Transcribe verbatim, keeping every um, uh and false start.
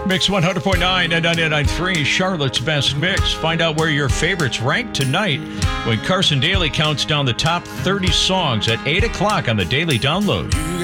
Mix one hundred point nine and ninety-nine point three, Charlotte's Best Mix. Find out where your favorites rank tonight when Carson Daly counts down the top thirty songs at eight o'clock on the Daily Download.